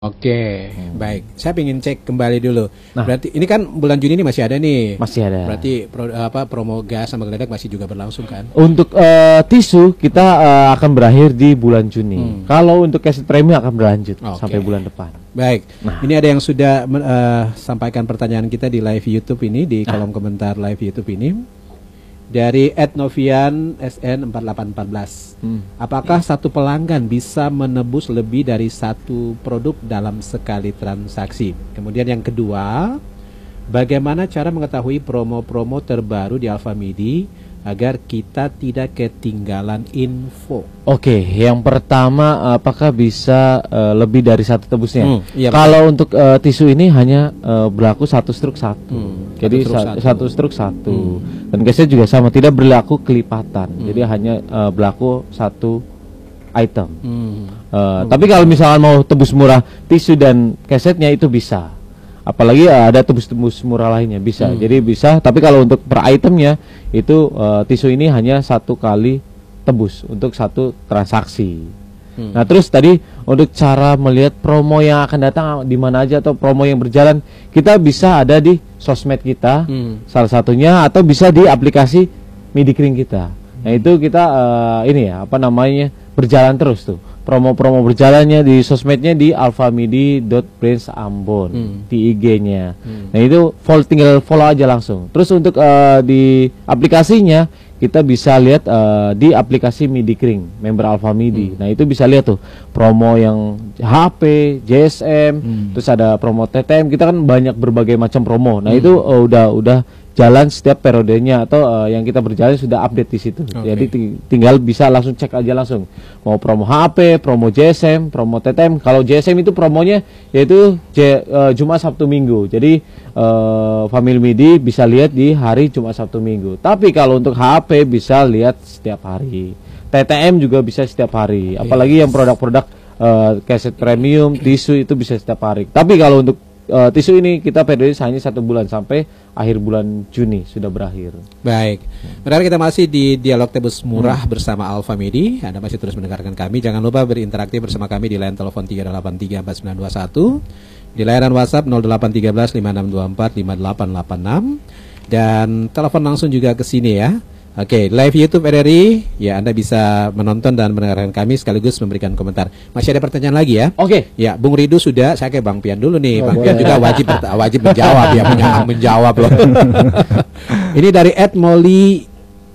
Oke, baik. Saya ingin cek kembali dulu. Nah. Berarti ini kan bulan Juni ini masih ada nih. Masih ada. Berarti promo gas sama geledak masih juga berlangsung kan? Untuk tisu kita akan berakhir di bulan Juni. Kalau untuk keset premi akan berlanjut sampai bulan depan. Baik. Nah. Ini ada yang sudah sampaikan pertanyaan kita di live YouTube ini, di kolom komentar live YouTube ini. Dari @novian SN4814. Apakah satu pelanggan bisa menebus lebih dari satu produk dalam sekali transaksi? Kemudian yang kedua, bagaimana cara mengetahui promo-promo terbaru di Alfamidi agar kita tidak ketinggalan info? Oke, yang pertama apakah bisa lebih dari satu tebusnya? Iya, kalau untuk tisu ini hanya berlaku satu struk satu. Jadi satu struk satu. Dan gasnya juga sama, tidak berlaku kelipatan. Jadi hanya berlaku satu item. Tapi kalau misalnya mau tebus murah tisu dan kesetnya itu bisa. Apalagi ada tebus-tebus murah lainnya bisa. Jadi bisa. Tapi kalau untuk per itemnya itu tisu ini hanya satu kali tebus untuk satu transaksi. Nah terus tadi untuk cara melihat promo yang akan datang di mana aja atau promo yang berjalan, kita bisa ada di sosmed kita salah satunya, atau bisa di aplikasi Midikring kita. Nah itu kita berjalan terus tuh promo-promo berjalannya di sosmednya di alfamidi.branch_ambon di IG-nya. Nah itu tinggal follow aja langsung. Terus untuk di aplikasinya kita bisa lihat di aplikasi Midikring member Alfamidi. Nah itu bisa lihat tuh promo yang HP, JSM, terus ada promo TTM. Kita kan banyak berbagai macam promo. Nah itu udah jalan setiap periodenya, atau yang kita berjalan sudah update di situ. Jadi tinggal bisa langsung cek aja langsung. Mau promo HP, promo JSM, promo TTM. Kalau JSM itu promonya yaitu Jumat Sabtu Minggu. Jadi Family Midi bisa lihat di hari Jumat Sabtu Minggu. Tapi kalau untuk HP bisa lihat setiap hari. TTM juga bisa setiap hari. Apalagi yang produk-produk keset premium, tisu itu bisa setiap hari. Tapi kalau untuk tisu ini kita periode hanya 1 bulan sampai akhir bulan Juni sudah berakhir. Baik. Berarti kita masih di dialog tebus murah bersama Alfamidi. Anda masih terus mendengarkan kami. Jangan lupa berinteraktif bersama kami di line telepon 3834921, di layanan WhatsApp 081356245886, dan telepon langsung juga ke sini ya. Oke, live YouTube RRI, ya Anda bisa menonton dan mendengarkan kami sekaligus memberikan komentar. Masih ada pertanyaan lagi ya? Oke. Ya, Bung Ridu sudah, saya ke Bang Pian dulu nih. Bang Pian juga wajib menjawab ya, menjawab loh. Ini dari @molly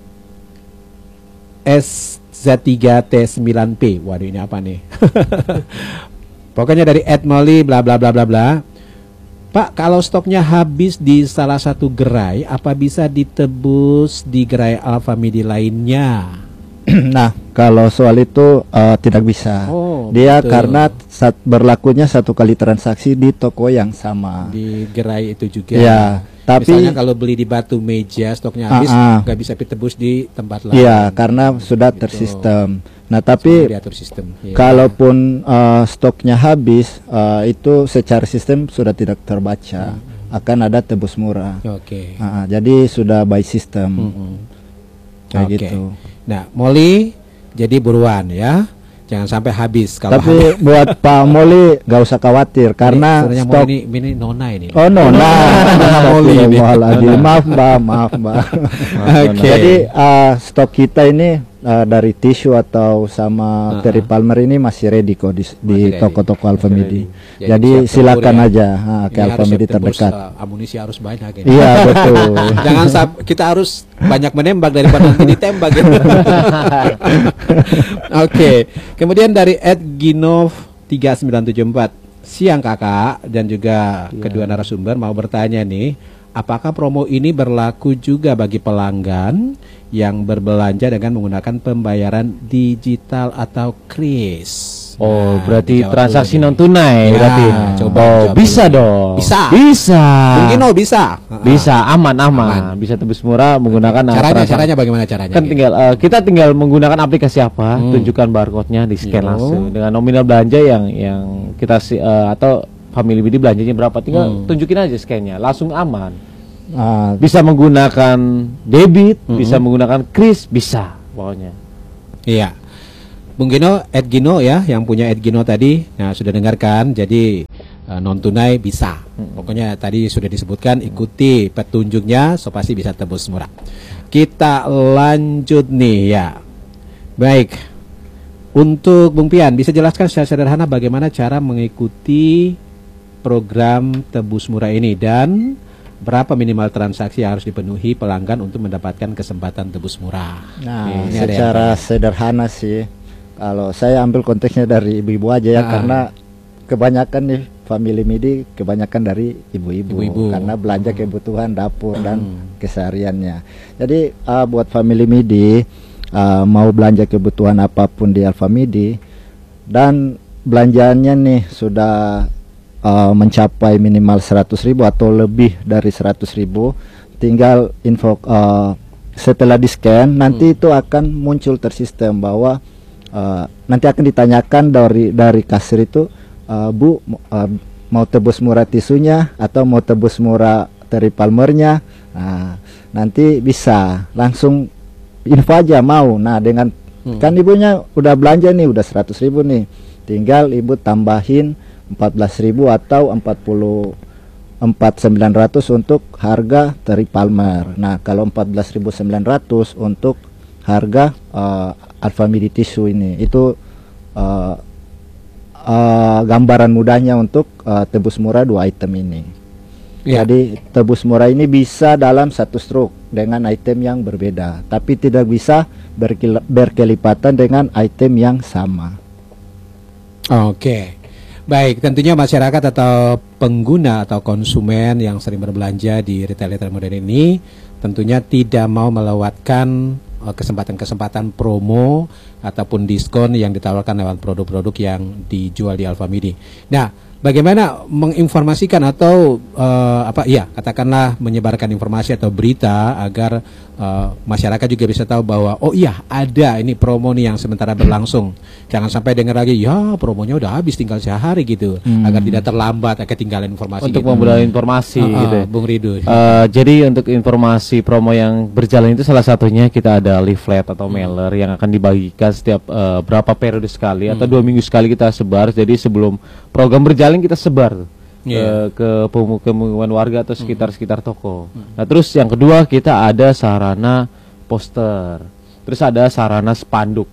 SZ3T9P. Waduh, ini apa nih? Pokoknya dari @molly bla bla bla bla bla. Pak, kalau stoknya habis di salah satu gerai, apa bisa ditebus di gerai Alfamidi lainnya? Nah, kalau soal itu tidak bisa. Dia betul. Karena berlakunya satu kali transaksi di toko yang sama. Di gerai itu juga. Ya, tapi misalnya kalau beli di Batu Meja stoknya habis, nggak bisa ditebus di tempat lain. Iya, karena sudah tersistem. Nah, tapi kalaupun stoknya habis, itu secara sistem sudah tidak terbaca, akan ada tebus murah. Jadi sudah by system, kayak gitu. Nah, Molly, jadi buruan ya, jangan sampai habis. Tapi buat Pak Molly gak usah khawatir karena stok ini Nona ini. Oh Nona, Molly ini. Maaf Mbak. Jadi stok kita ini dari tisu atau sama Terry Palmer ini masih ready kok di toko-toko Alfamidi. Jadi silakan aja ke Alfamidi terdekat. Amunisi harus banyak. Iya betul. Jangan kita harus banyak menembak daripada nanti ditembak. Oke. Kemudian dari @ginov3974, siang kakak dan juga kedua narasumber, mau bertanya nih, apakah promo ini berlaku juga bagi pelanggan yang berbelanja dengan menggunakan pembayaran digital atau kris? Oh, berarti transaksi non tunai berarti. Coba bisa dong. Bisa. Mungkin bisa, aman. Bisa tebus murah menggunakan caranya bagaimana caranya? Kan kita tinggal menggunakan aplikasi apa, tunjukkan barcode-nya, di scan langsung dengan nominal belanja yang kita atau Family Midi belanjanya berapa, tinggal tunjukin aja scan-nya, langsung aman. Bisa menggunakan debit, bisa menggunakan kris, bisa pokoknya. Iya. Bung Gino, Gino ya, yang punya Gino tadi, nah sudah dengarkan. Jadi non tunai bisa. Pokoknya tadi sudah disebutkan, ikuti petunjuknya, so pasti bisa tebus murah. Kita lanjut nih ya. Baik. Untuk Bung Pian, bisa jelaskan secara sederhana bagaimana cara mengikuti program tebus murah ini dan berapa minimal transaksi yang harus dipenuhi pelanggan untuk mendapatkan kesempatan tebus murah? Nah, ini secara sederhana sih, kalau saya ambil konteksnya dari ibu-ibu aja ya, karena kebanyakan nih family MIDI kebanyakan dari ibu-ibu karena belanja kebutuhan dapur dan kesehariannya. Jadi buat family MIDI mau belanja kebutuhan apapun di Alfa MIDI dan belanjaannya nih sudah mencapai minimal 100.000 atau lebih dari 100.000, tinggal info setelah di scan nanti itu akan muncul tersistem bahwa nanti akan ditanyakan dari kasir itu, Bu, mau tebus murah tisunya atau mau tebus murah teri palmernya. Nah, nanti bisa langsung info aja mau. Nah, dengan kan ibunya udah belanja nih, udah 100.000 nih, tinggal ibu tambahin 14.000 atau 44.900 untuk harga teri palmer. Nah, kalau 14.900 untuk harga Alfa MIDI tisu ini, itu gambaran mudahnya untuk tebus murah 2 item ini. Jadi tebus murah ini bisa dalam satu stroke dengan item yang berbeda, tapi tidak bisa berkelipatan dengan item yang sama. Oke. Baik, tentunya masyarakat atau pengguna atau konsumen yang sering berbelanja di retail-retail modern ini tentunya tidak mau melewatkan kesempatan-kesempatan promo ataupun diskon yang ditawarkan lewat produk-produk yang dijual di Alfa MIDI. Nah, bagaimana menginformasikan atau katakanlah menyebarkan informasi atau berita agar masyarakat juga bisa tahu bahwa oh iya ada ini promo nih yang sementara berlangsung. Jangan sampai dengar lagi ya promonya udah habis tinggal sehari gitu, agar tidak terlambat ketinggalan informasi. Untuk gitu. memudahkan informasi gitu. Bung Rido. Jadi untuk informasi promo yang berjalan itu salah satunya kita ada leaflet atau mailer yang akan dibagikan setiap berapa periode sekali atau 2 minggu sekali kita sebar. Jadi sebelum program berjalan kita sebar ke pemukiman warga atau sekitar toko. Nah, terus yang kedua kita ada sarana poster, terus ada sarana spanduk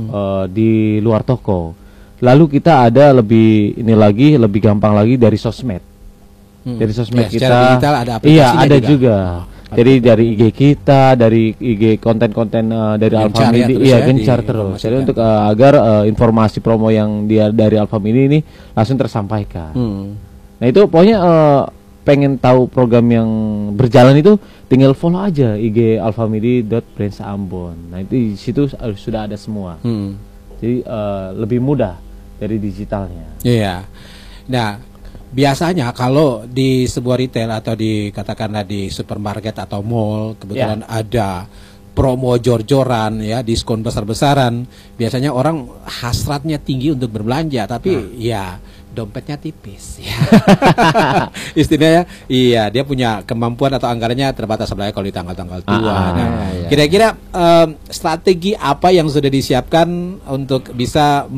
di luar toko. Lalu kita ada lebih gampang lagi dari sosmed. Dari sosmed kita digital ada aplikasinya ada juga. Jadi dari IG kita, dari IG konten-konten dari Alfa MIDI, gencar terus. Jadi untuk agar informasi promo yang dari Alfa MIDI ini langsung tersampaikan. Nah itu pokoknya pengen tahu program yang berjalan itu tinggal follow aja IG alfamidi.branch.ambon. Nah itu di situ sudah ada semua. Jadi lebih mudah dari digitalnya. Iya. Nah, biasanya kalau di sebuah retail atau katakanlah di supermarket atau mall kebetulan ada promo jor-joran ya, diskon besar-besaran, biasanya orang hasratnya tinggi untuk berbelanja, tapi ya dompetnya tipis ya. Istilahnya dia punya kemampuan atau anggarannya terbatas, apalagi kalau di tanggal-tanggal tua. Kira-kira strategi apa yang sudah disiapkan untuk bisa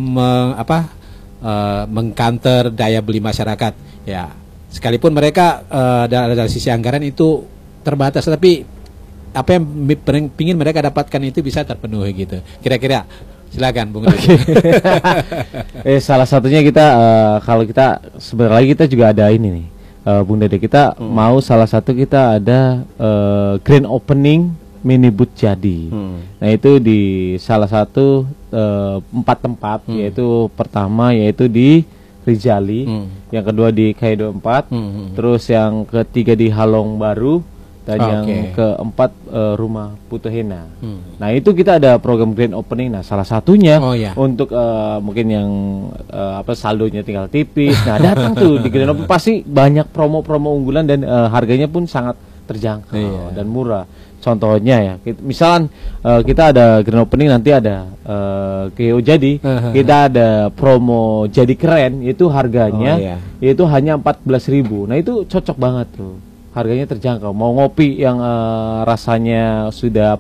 mengcounter daya beli masyarakat ya, sekalipun mereka dari sisi anggaran itu terbatas, tapi apa yang ingin mereka dapatkan itu bisa terpenuhi gitu. Kira-kira silakan Bung Dede. Salah satunya kita kalau kita sebenarnya kita juga ada ini nih Bung Dede, kita mau salah satu kita ada grand opening mini booth jadi. Nah itu di salah satu 4 tempat, yaitu pertama yaitu di Rijali, yang kedua di K24, terus yang ketiga di Halong Baru, dan yang keempat Rumah Putuhena. Nah itu kita ada program grand opening. Nah salah satunya untuk mungkin yang saldonya tinggal tipis. Nah datang tuh di grand opening pasti banyak promo-promo unggulan dan harganya pun sangat terjangkau dan murah. Contohnya ya, misalkan kita ada grand opening nanti ada KO jadi, kita ada promo jadi keren, itu harganya itu hanya 14.000. Nah itu cocok banget tuh. harganya terjangkau. Mau ngopi yang rasanya sudah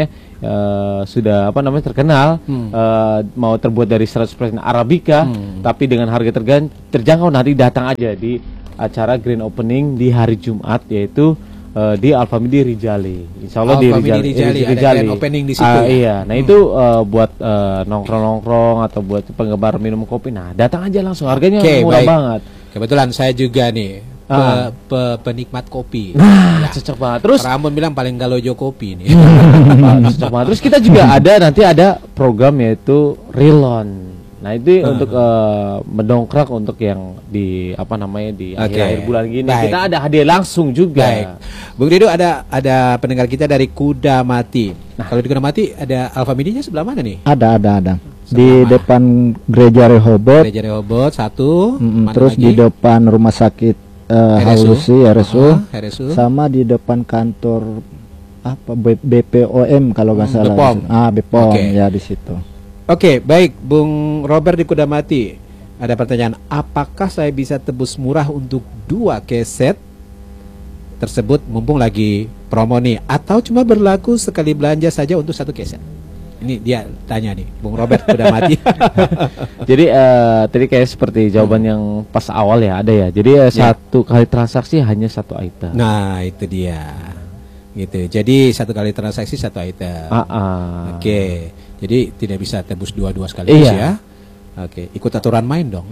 terkenal, mau terbuat dari 100% Arabica, tapi dengan harga terjangkau, nanti datang aja di acara grand opening di hari Jumat, yaitu di Alfamidi Rijali. Insya Allah di Rijali. Ada grand opening di situ. Iya, nah itu buat nongkrong-nongkrong atau buat penggemar minum kopi. Nah, datang aja langsung, harganya murah banget. Kebetulan saya juga nih penikmat kopi. Nah, cocok banget. Terus Rambon bilang paling galojo kopi nih. cocok banget. Terus kita juga nanti ada program yaitu Rilon. Nah, itu untuk mendongkrak untuk yang di akhir-akhir bulan gini. Baik. Kita ada hadiah langsung juga. Baik. Bung Rido, ada pendengar kita dari Kuda Mati. Nah, kalau di Kuda Mati ada Alfamidinya sebelah mana nih? Ada. Di depan Gereja Rehoboth. Gereja Rehoboth satu. Terus lagi? Di depan rumah sakit RSU, sama di depan kantor BPOM kalau nggak salah. BPOM. BPOM ya di situ. Oke, baik, Bung Robert di Kuda Mati. Ada pertanyaan, apakah saya bisa tebus murah untuk 2 keset tersebut mumpung lagi promo nih, atau cuma berlaku sekali belanja saja untuk 1 keset? Ini dia tanya nih, Bung Robert Kuda Mati. Jadi tadi kayak seperti jawaban yang pas awal ya, ada ya. Jadi satu kali transaksi hanya 1 item. Nah, itu dia. Gitu. Jadi 1 kali transaksi 1 item. Oke. Jadi tidak bisa tebus 2 sekaligus ya. Oke, ikut aturan main dong.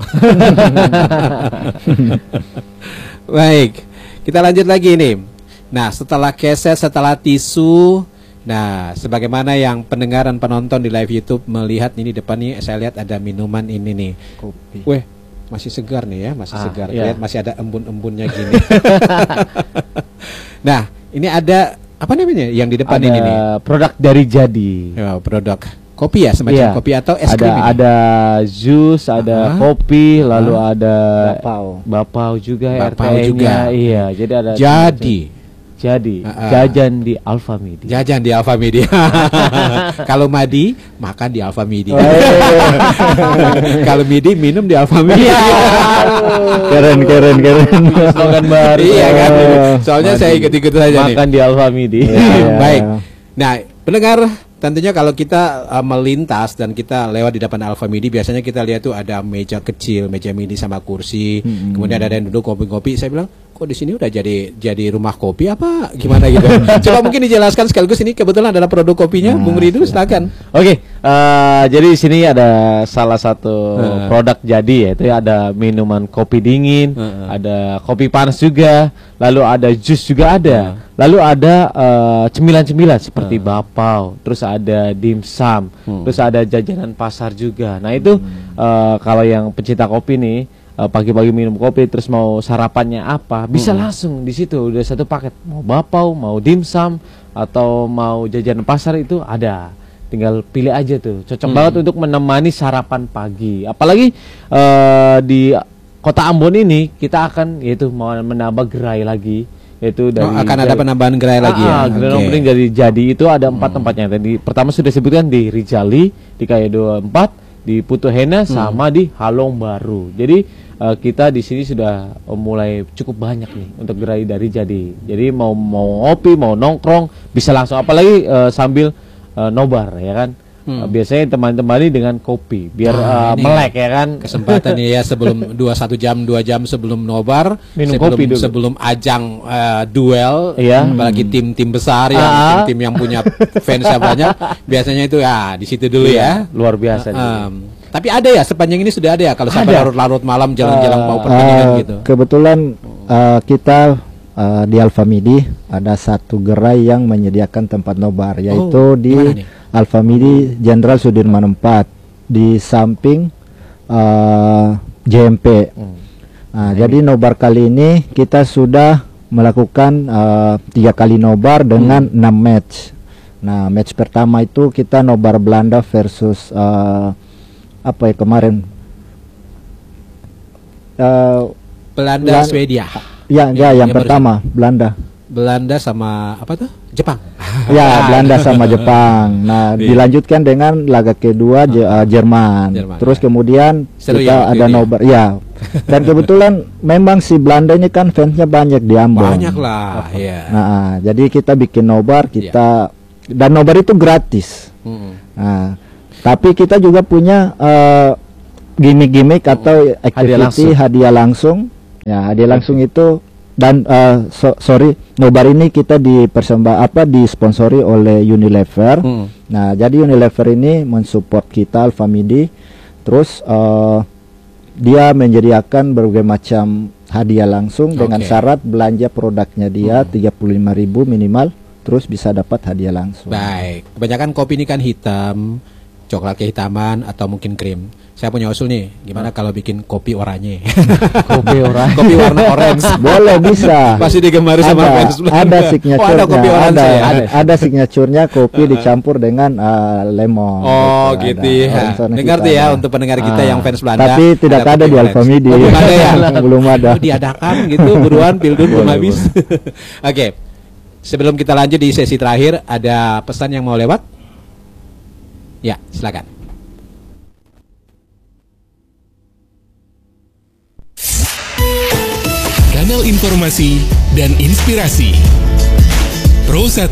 Baik. Kita lanjut lagi nih. Nah, setelah keset, setelah tisu, nah, sebagaimana yang pendengar dan penonton di live YouTube melihat ini depan nih, saya lihat ada minuman ini nih. Kopi. Weh, masih segar nih ya, masih segar. Lihat masih ada embun-embunnya gini. Nah, ini ada apa namanya yang di depan ini nih? Produk dari Jadi. Produk kopi ya, semacam kopi atau es krim ini? Ada jus, ada kopi, lalu ada bapau juga, juga. Iya, jadi ada. Jadi jajan di Alfamidi. Jajan di Alfamidi. Kalau Madi makan di Alfamidi. Kalau Midi minum di Alfamidi. Keren. Slogan baru. Iya kan. Soalnya saya ikut-ikut saja makan di Alfamidi. Baik. Nah, pendengar, tentunya kalau kita melintas dan kita lewat di depan Alfamidi, biasanya kita lihat tuh ada meja kecil, meja mini sama kursi. Kemudian ada yang duduk kopi-kopi. Saya bilang, kok di sini udah jadi rumah kopi apa gimana gitu. Coba mungkin dijelaskan sekaligus, ini kebetulan adalah produk kopinya. Bung Ridu, silakan. Oke, jadi di sini ada salah satu produk Jadi, yaitu ada minuman kopi dingin, ada kopi panas juga, lalu ada jus juga ada, lalu ada cemilan-cemilan seperti bapau, terus ada dimsum, terus ada jajanan pasar juga. Nah itu kalau yang pencinta kopi nih, pagi-pagi minum kopi terus mau sarapannya apa, bisa langsung di situ udah 1 paket, mau bapau, mau dimsum, atau mau jajanan pasar itu ada, tinggal pilih aja tuh, cocok banget untuk menemani sarapan pagi. Apalagi di Kota Ambon ini kita akan yaitu mau menambah gerai lagi, yaitu dari akan ada penambahan gerai lagi ya. Gerai opening dari Jadi itu ada 4 tempatnya. Tadi pertama sudah disebutkan di Rijali, di Kaya 24, di Putu Hena, sama di Halong Baru. Jadi kita di sini sudah mulai cukup banyak nih untuk gerai dari Jadi. Jadi mau ngopi, mau nongkrong bisa langsung, apalagi sambil nobar ya kan. Biasanya teman-teman dengan kopi biar melek ya kan. Kesempatan ya sebelum 2 jam sebelum nobar, minum kopi dulu. Sebelum ajang duel, apalagi tim-tim besar tim-tim yang punya fansnya banyak, biasanya itu ya di situ dulu ya. Luar biasa. Tapi ada ya sepanjang ini sudah ada ya kalau sampai larut-larut malam jalan-jalan mau pertandingan gitu. Kebetulan kita di Alfamidi ada 1 gerai yang menyediakan tempat nobar, yaitu di Alfamidi Jenderal Sudirman 4 di samping JMP. Jadi nobar kali ini kita sudah melakukan 3 kali nobar dengan 6 match. Nah, match pertama itu kita nobar Belanda versus kemarin Belanda Swedia. Yang pertama Belanda sama apa tuh? Jepang. Ya, Belanda sama Jepang. Nah, dilanjutkan dengan laga kedua Jerman. Terus kemudian kita ada nobar. Ya, Dan kebetulan memang si Belanda ini kan fansnya banyak di Ambon. Banyak lah, ya. Nah, jadi kita bikin nobar, dan nobar itu gratis. Nah, tapi kita juga punya gimmick-gimmick atau activity hadiah langsung. Ya, hadiah langsung itu dan nobar ini kita disponsori oleh Unilever. Nah, jadi Unilever ini mensupport kita Alfamidi. Terus dia menyediakan berbagai macam hadiah langsung dengan syarat belanja produknya dia 35.000 minimal, terus bisa dapat hadiah langsung. Baik, kebanyakan kopi ini kan hitam, coklat kehitaman atau mungkin krim. Saya punya usul nih, gimana kalau bikin kopi oranye? Kopi warna orange. Boleh, bisa. Pasti digemari sama fans. Ada signature-nya. Ada kopi orange ada signature-nya kopi dicampur dengan lemon. Oh, gitu ya. Dengar tuh ya untuk pendengar kita yang fans Belanda. Tapi tidak ada di Alfamidi. Belum ada ya? Belum ada. Diadakan gitu, buruan Pildun belum habis. Oke. Sebelum kita lanjut di sesi terakhir, ada pesan yang mau lewat? Ya, silakan. Kanal informasi dan inspirasi Pro 1.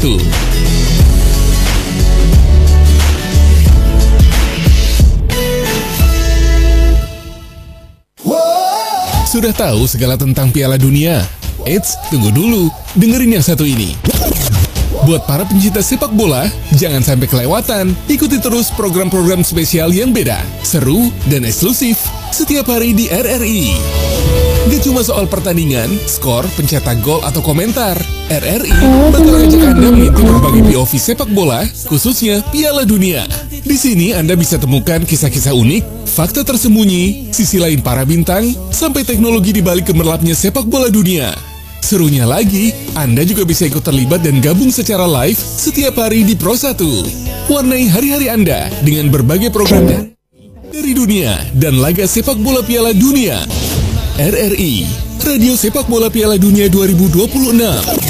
Sudah tahu segala tentang Piala Dunia? Eits, tunggu dulu, dengerin yang satu ini. Buat para pencinta sepak bola, jangan sampai kelewatan. Ikuti terus program-program spesial yang beda, seru, dan eksklusif setiap hari di RRI. Gak cuma soal pertandingan, skor, pencetak gol, atau komentar. RRI bakal ajak Anda mengikuti berbagai POV sepak bola, khususnya Piala Dunia. Di sini Anda bisa temukan kisah-kisah unik, fakta tersembunyi, sisi lain para bintang, sampai teknologi di balik gemerlapnya sepak bola dunia. Serunya lagi, Anda juga bisa ikut terlibat dan gabung secara live setiap hari di Pro 1. Warnai hari-hari Anda dengan berbagai program dari dunia dan laga sepak bola Piala Dunia. RRI, Radio Sepak Bola Piala Dunia 2026.